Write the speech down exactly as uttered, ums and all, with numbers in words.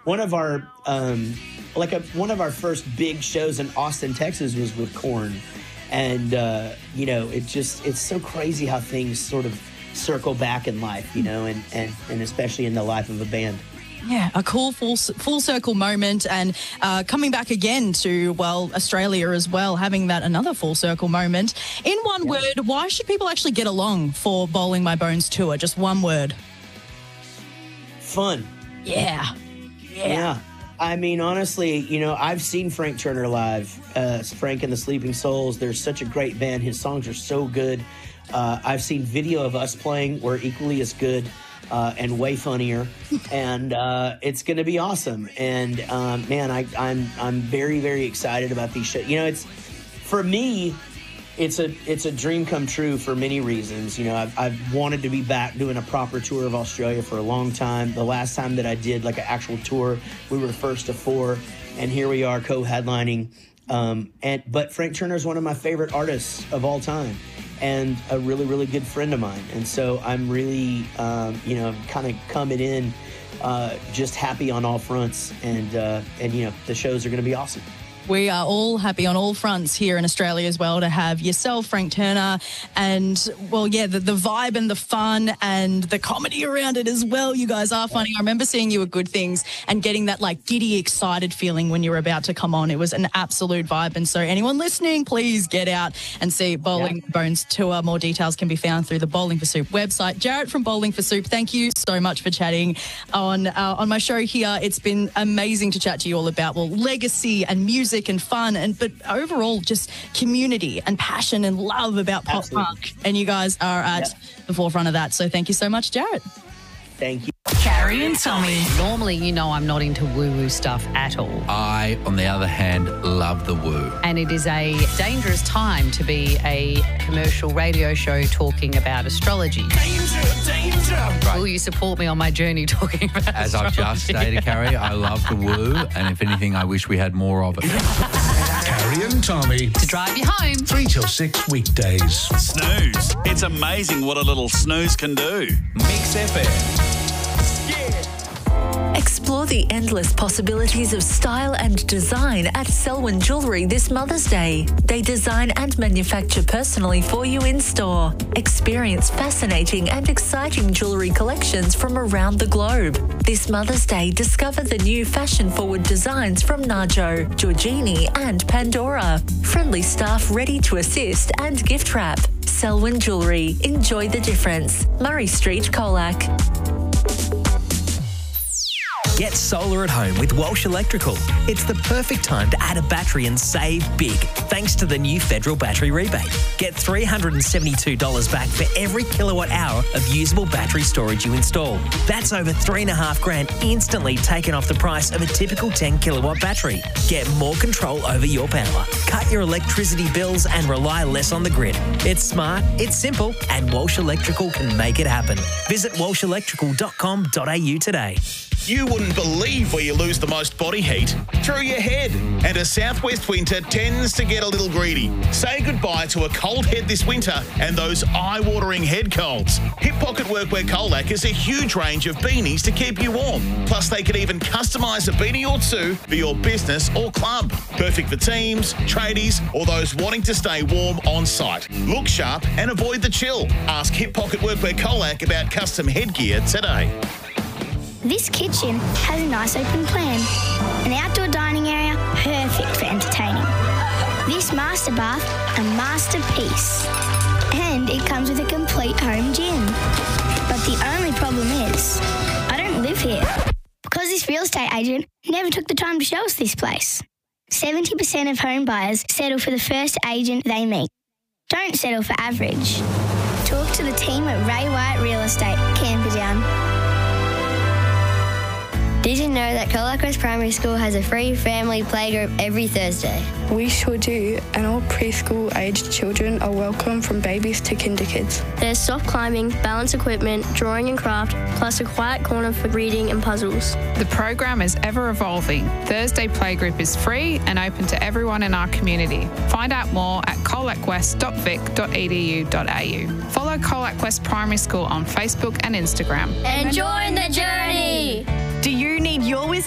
one of our um, like a, one of our first big shows in Austin, Texas, was with Korn, and uh, you know, it just it's so crazy how things sort of circle back in life, you know, and and and especially in the life of a band. Yeah, a cool full full circle moment, and uh, coming back again to, well, Australia as well, having that another full circle moment. In one yeah. word, why should people actually get along for Bowling My Bones tour? Just one word. Fun. Yeah. Yeah. Yeah. I mean, honestly, you know, I've seen Frank Turner live, uh, Frank and the Sleeping Souls. They're such a great band. His songs are so good. Uh, I've seen video of us playing. We're equally as good. Uh, and way funnier, and uh, it's going to be awesome. And um, man, I, I'm I'm very very excited about these shows. You know, it's for me, it's a it's a dream come true for many reasons. You know, I've, I've wanted to be back doing a proper tour of Australia for a long time. The last time that I did like an actual tour, we were first to four, and here we are co-headlining. Um, and but Frank Turner is one of my favorite artists of all time, and a really, really good friend of mine. And so I'm really, um, you know, kind of coming in uh, just happy on all fronts. And, uh, and you know, the shows are going to be awesome. We are all happy on all fronts here in Australia as well to have yourself, Frank Turner, and, well, yeah, the, the vibe and the fun and the comedy around it as well. You guys are funny. I remember seeing you at Good Things and getting that, like, giddy, excited feeling when you were about to come on. It was an absolute vibe. And so anyone listening, please get out and see Bowling yeah. Bones Tour. More details can be found through the Bowling for Soup website. Jarrett from Bowling for Soup, thank you so much for chatting on, uh, on my show here. It's been amazing to chat to you all about, well, legacy and music and fun, and but overall just community and passion and love about pop Absolutely. punk. And you guys are at yep. the forefront of that. So thank you so much, Jarrett. Thank you. Carrie and Tommy. Normally, you know I'm not into woo-woo stuff at all. I, on the other hand, love the woo. And it is a dangerous time to be a commercial radio show talking about astrology. Danger, danger! Right. Will you support me on my journey talking about As astrology? I've just stated, Carrie, I love the woo, and if anything, I wish we had more of it. Carrie and Tommy. To drive you home. Three till six weekdays. Snooze. It's amazing what a little snooze can do. Mix F M. Explore the endless possibilities of style and design at Selwyn Jewellery this Mother's Day. They design and manufacture personally for you in store. Experience fascinating and exciting jewellery collections from around the globe. This Mother's Day, discover the new fashion-forward designs from Najo, Giorgini and Pandora. Friendly staff ready to assist and gift wrap. Selwyn Jewellery. Enjoy the difference. Murray Street, Colac. Get solar at home with Walsh Electrical. It's the perfect time to add a battery and save big, thanks to the new federal battery rebate. Get three hundred seventy-two dollars back for every kilowatt hour of usable battery storage you install. That's over three and a half grand instantly taken off the price of a typical ten kilowatt battery. Get more control over your power. Cut your electricity bills and rely less on the grid. It's smart, it's simple, and Walsh Electrical can make it happen. Visit walsh electrical dot com dot a u today. You wouldn't believe where you lose the most body heat. Through your head. And a southwest winter tends to get a little greedy. Say goodbye to a cold head this winter and those eye-watering head colds. Hip Pocket Workwear Colac has a huge range of beanies to keep you warm. Plus, they can even customise a beanie or two for your business or club. Perfect for teams, tradies, or those wanting to stay warm on site. Look sharp and avoid the chill. Ask Hip Pocket Workwear Colac about custom headgear today. This kitchen has a nice open plan. An outdoor dining area, perfect for entertaining. This master bath, a masterpiece. And it comes with a complete home gym. But the only problem is, I don't live here. Because this real estate agent never took the time to show us this place. seventy percent of home buyers settle for the first agent they meet. Don't settle for average. Talk to the team at Ray White Real Estate, Camperdown. Did you know that Colac West Primary School has a free family playgroup every Thursday? We sure do, and all preschool-aged children are welcome from babies to kinder kids. There's soft climbing, balance equipment, drawing and craft, plus a quiet corner for reading and puzzles. The program is ever-evolving. Thursday playgroup is free and open to everyone in our community. Find out more at colac west dot vic dot e d u dot a u. Follow Colac West Primary School on Facebook and Instagram. Enjoy the journey! Do you need your wisdom?